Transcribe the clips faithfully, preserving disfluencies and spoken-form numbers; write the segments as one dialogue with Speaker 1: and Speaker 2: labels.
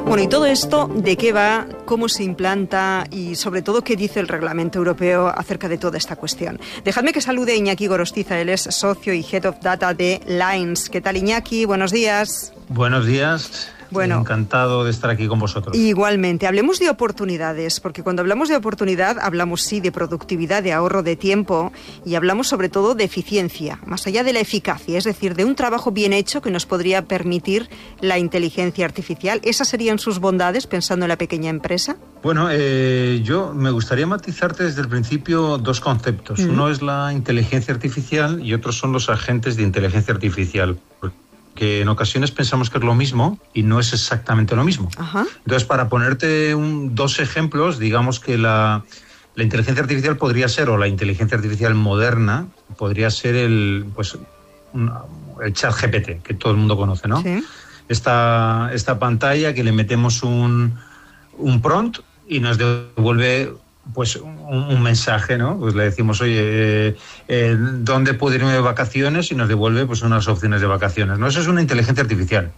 Speaker 1: Bueno, ¿y todo esto de qué va, cómo se implanta y sobre todo qué dice el Reglamento Europeo acerca de toda esta cuestión? Dejadme que salude a Iñaki Gorostiza, él es socio y Head of Data de Lines. ¿Qué tal, Iñaki? Buenos días.
Speaker 2: Buenos días. Bueno, encantado de estar aquí con vosotros.
Speaker 1: Igualmente. Hablemos de oportunidades, porque cuando hablamos de oportunidad hablamos sí de productividad, de ahorro de tiempo y hablamos sobre todo de eficiencia, más allá de la eficacia, es decir, de un trabajo bien hecho que nos podría permitir la inteligencia artificial. ¿Esas serían sus bondades pensando en la pequeña empresa?
Speaker 2: Bueno, eh, yo me gustaría matizarte desde el principio dos conceptos. Mm. Uno es la inteligencia artificial y otros son los agentes de inteligencia artificial. Que en ocasiones pensamos que es lo mismo y no es exactamente lo mismo. Ajá. Entonces, para ponerte un, dos ejemplos, digamos que la, la inteligencia artificial podría ser, o la inteligencia artificial moderna, podría ser el, pues, un, el chat G P T, que todo el mundo conoce, ¿no? Sí. Esta, esta pantalla que le metemos un, un prompt y nos devuelve pues un, un mensaje, ¿no? Pues le decimos, oye, eh, eh, ¿dónde puedo irme de vacaciones? Y nos devuelve pues unas opciones de vacaciones, ¿no? Eso es una inteligencia artificial.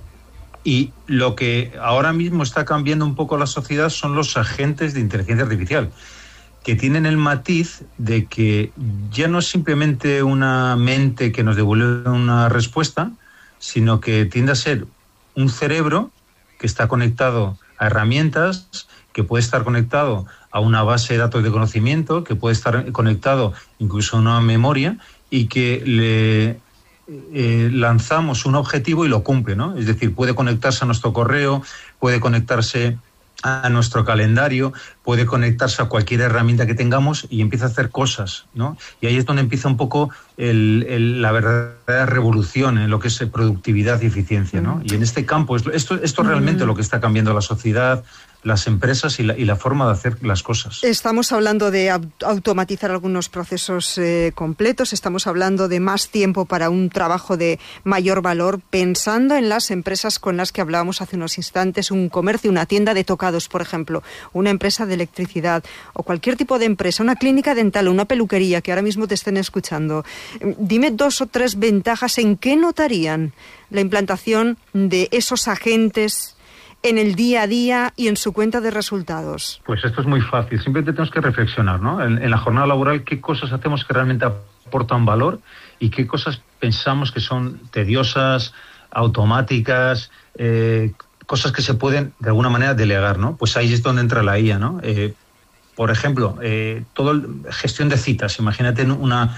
Speaker 2: Y lo que ahora mismo está cambiando un poco la sociedad son los agentes de inteligencia artificial, que tienen el matiz de que ya no es simplemente una mente que nos devuelve una respuesta, sino que tiende a ser un cerebro que está conectado a herramientas, que puede estar conectado a una base de datos de conocimiento, que puede estar conectado incluso a una memoria y que le eh, lanzamos un objetivo y lo cumple, ¿no? Es decir, puede conectarse a nuestro correo, puede conectarse a nuestro calendario, puede conectarse a cualquier herramienta que tengamos y empieza a hacer cosas, ¿no? Y ahí es donde empieza un poco el, el, la verdadera revolución en lo que es productividad y eficiencia, ¿no? Y en este campo, esto, esto es realmente lo que está cambiando la sociedad, las empresas y la, y la forma de hacer las cosas.
Speaker 1: Estamos hablando de automatizar algunos procesos eh, completos, estamos hablando de más tiempo para un trabajo de mayor valor, pensando en las empresas con las que hablábamos hace unos instantes, un comercio, una tienda de tocados, por ejemplo, una empresa de electricidad o cualquier tipo de empresa, una clínica dental o una peluquería que ahora mismo te estén escuchando. Dime dos o tres ventajas en qué notarían la implantación de esos agentes en el día a día y en su cuenta de resultados.
Speaker 2: Pues esto es muy fácil. Simplemente tenemos que reflexionar, ¿no? En, en la jornada laboral, qué cosas hacemos que realmente aportan valor y qué cosas pensamos que son tediosas, automáticas, eh, cosas que se pueden de alguna manera delegar, ¿no? Pues ahí es donde entra la I A, ¿no? Eh, por ejemplo, eh, todo el, gestión de citas. Imagínate una,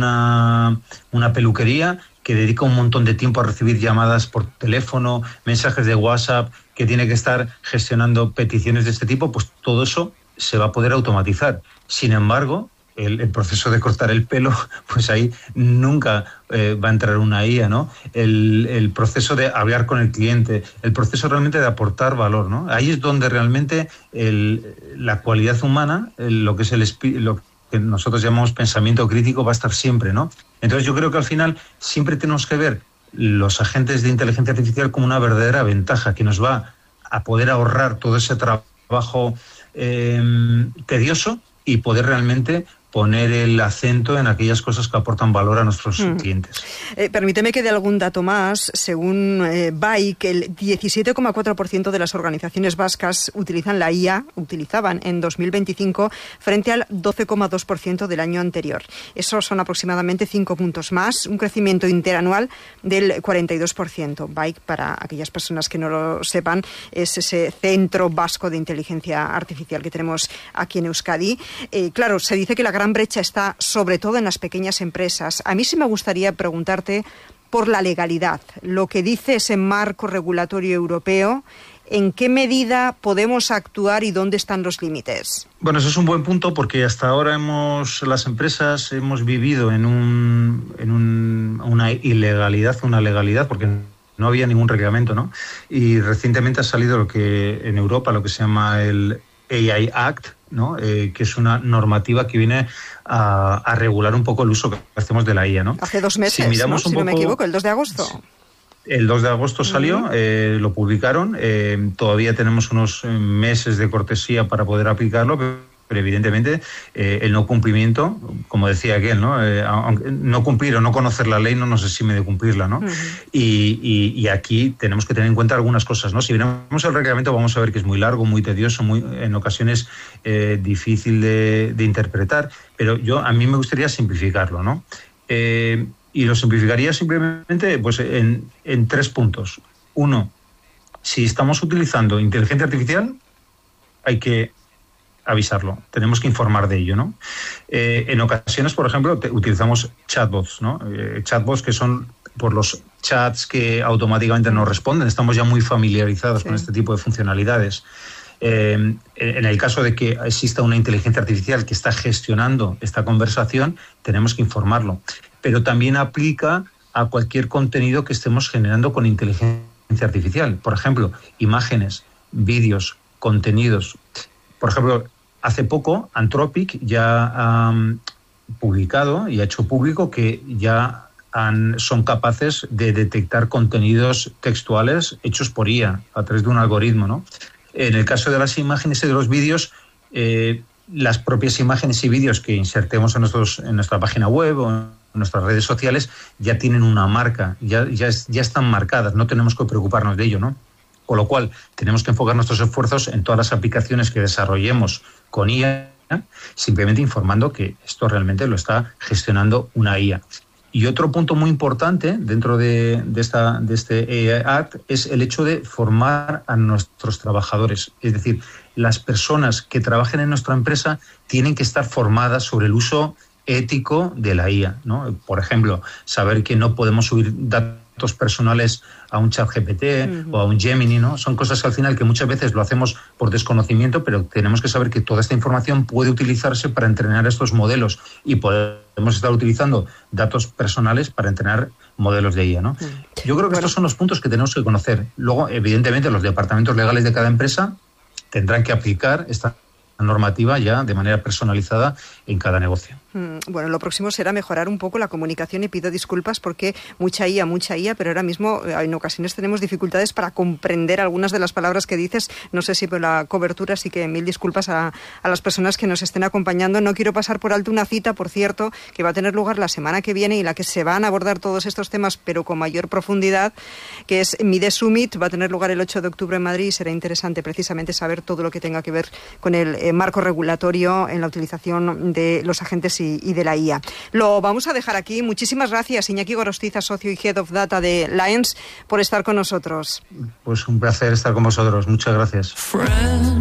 Speaker 2: una, una peluquería que dedica un montón de tiempo a recibir llamadas por teléfono, mensajes de WhatsApp, que tiene que estar gestionando peticiones de este tipo, pues todo eso se va a poder automatizar. Sin embargo, el, el proceso de cortar el pelo, pues ahí nunca eh, va a entrar una I A, ¿no? El, el proceso de hablar con el cliente, el proceso realmente de aportar valor, ¿no? Ahí es donde realmente el, la cualidad humana, el, lo que es el lo que nosotros llamamos pensamiento crítico, va a estar siempre, ¿no? Entonces yo creo que al final siempre tenemos que ver los agentes de inteligencia artificial como una verdadera ventaja que nos va a poder ahorrar todo ese trabajo eh, tedioso y poder realmente poner el acento en aquellas cosas que aportan valor a nuestros mm. clientes.
Speaker 1: Eh, permíteme que dé algún dato más. Según eh, B A I C, el diecisiete coma cuatro por ciento de las organizaciones vascas utilizan la I A, utilizaban en dos mil veinticinco, frente al doce coma dos por ciento del año anterior. Eso son aproximadamente cinco puntos más, un crecimiento interanual del cuarenta y dos por ciento. B A I C, para aquellas personas que no lo sepan, es ese centro vasco de inteligencia artificial que tenemos aquí en Euskadi. Eh, claro, se dice que la gran brecha está sobre todo en las pequeñas empresas. A mí sí me gustaría preguntarte por la legalidad, lo que dice ese marco regulatorio europeo, ¿en qué medida podemos actuar y dónde están los límites?
Speaker 2: Bueno, eso es un buen punto porque hasta ahora hemos las empresas hemos vivido en un en un, una ilegalidad, una legalidad, porque no había ningún reglamento, ¿no? Y recientemente ha salido lo que en Europa lo que se llama el A I Act, ¿no? Eh, que es una normativa que viene a, a regular un poco el uso que hacemos de la I A, ¿no?
Speaker 1: Hace dos meses, si, miramos ¿no? un si poco, no me equivoco, el dos de agosto.
Speaker 2: El dos de agosto salió, uh-huh. eh, lo publicaron, eh, todavía tenemos unos meses de cortesía para poder aplicarlo, pero evidentemente eh, el no cumplimiento, como decía aquel, ¿no? Eh, aunque no cumplir o no conocer la ley no nos exime de cumplirla, ¿no? Uh-huh. y, y, y aquí tenemos que tener en cuenta algunas cosas, ¿no? Si miramos el reglamento vamos a ver que es muy largo, muy tedioso, muy en ocasiones eh, difícil de, de interpretar, pero yo a mí me gustaría simplificarlo, ¿no? Eh, y lo simplificaría simplemente pues en, en tres puntos. Uno, si estamos utilizando inteligencia artificial, hay que avisarlo, tenemos que informar de ello, ¿no? Eh, en ocasiones, por ejemplo, te, utilizamos chatbots, ¿no? Eh, chatbots que son por los chats que automáticamente nos responden. Estamos ya muy familiarizados sí. con este tipo de funcionalidades. Eh, en el caso de que exista una inteligencia artificial que está gestionando esta conversación, tenemos que informarlo. Pero también aplica a cualquier contenido que estemos generando con inteligencia artificial. Por ejemplo, imágenes, vídeos, contenidos. Por ejemplo, hace poco Anthropic ya ha um, publicado y ha hecho público que ya han, son capaces de detectar contenidos textuales hechos por I A a través de un algoritmo, ¿no? En el caso de las imágenes y de los vídeos, eh, las propias imágenes y vídeos que insertemos en, nuestros, en nuestra página web o en nuestras redes sociales ya tienen una marca, ya, ya, es, ya están marcadas, no tenemos que preocuparnos de ello, ¿no? Con lo cual, tenemos que enfocar nuestros esfuerzos en todas las aplicaciones que desarrollemos con I A, simplemente informando que esto realmente lo está gestionando una I A. Y otro punto muy importante dentro de, de, esta, de este A I Act es el hecho de formar a nuestros trabajadores. Es decir, las personas que trabajen en nuestra empresa tienen que estar formadas sobre el uso ético de la I A, ¿no? Por ejemplo, saber que no podemos subir datos personales a un chat G P T uh-huh. o a un Gemini, ¿no? Son cosas que al final que muchas veces lo hacemos por desconocimiento, pero tenemos que saber que toda esta información puede utilizarse para entrenar estos modelos y podemos estar utilizando datos personales para entrenar modelos de I A, ¿no? Uh-huh. Yo creo que bueno. estos son los puntos que tenemos que conocer. Luego, evidentemente, los departamentos legales de cada empresa tendrán que aplicar esta normativa ya de manera personalizada en cada negocio.
Speaker 1: Bueno, lo próximo será mejorar un poco la comunicación y pido disculpas porque mucha I A, mucha I A, pero ahora mismo en ocasiones tenemos dificultades para comprender algunas de las palabras que dices. No sé si por la cobertura, así que mil disculpas a, a las personas que nos estén acompañando. No quiero pasar por alto una cita, por cierto, que va a tener lugar la semana que viene y en la que se van a abordar todos estos temas, pero con mayor profundidad, que es MIDE Summit. Va a tener lugar el ocho de octubre en Madrid y será interesante precisamente saber todo lo que tenga que ver con el eh, marco regulatorio en la utilización de los agentes y, y de la I A. Lo vamos a dejar aquí. Muchísimas gracias, Iñaki Gorostiza, socio y Head of Data de Lions, por estar con nosotros.
Speaker 2: Pues un placer estar con vosotros. Muchas gracias.